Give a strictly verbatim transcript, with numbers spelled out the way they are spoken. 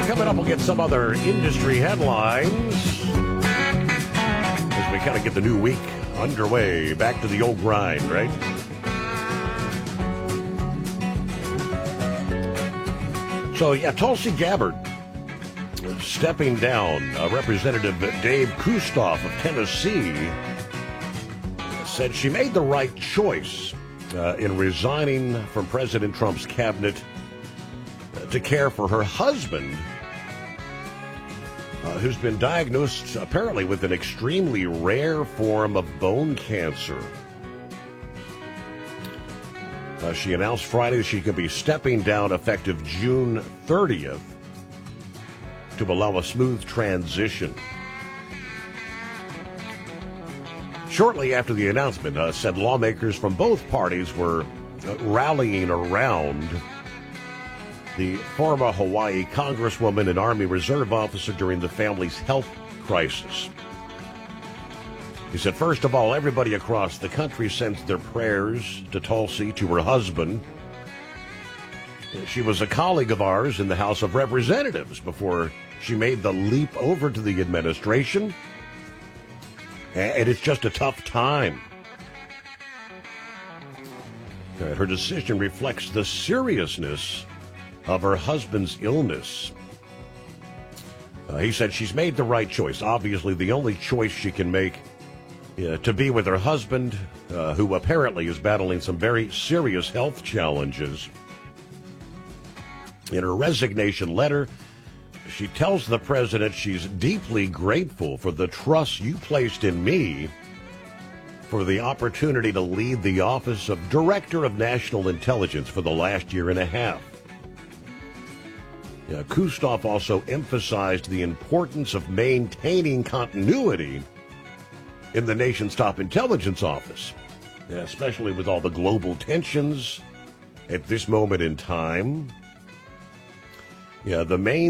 Coming up, we'll get some other industry headlines as we kind of get the new week underway. Back to the old grind, right? So, yeah, Tulsi Gabbard stepping down. Uh, Representative Dave Kustoff of Tennessee said she made the right choice uh, in resigning from President Trump's cabinet uh, to care for her husband, uh, who's been diagnosed apparently with an extremely rare form of bone cancer. Uh, she announced Friday that she could be stepping down effective June thirtieth to allow a smooth transition. Shortly after the announcement, uh, said lawmakers from both parties were uh, rallying around the former Hawaii Congresswoman and Army Reserve officer during the family's health crisis. He said, first of all, everybody across the country sends their prayers to Tulsi, to her husband. She was a colleague of ours in the House of Representatives before she made the leap over to the administration. And it's just a tough time. Her decision reflects the seriousness of her husband's illness. Uh, he said she's made the right choice. Obviously, the only choice she can make uh, to be with her husband, uh, who apparently is battling some very serious health challenges. In her resignation letter, she tells the president she's deeply grateful for the trust you placed in me for the opportunity to lead the Office of Director of National Intelligence for the last year and a half. Yeah, Kustoff also emphasized the importance of maintaining continuity in the nation's top intelligence office, especially with all the global tensions at this moment in time. Yeah, the main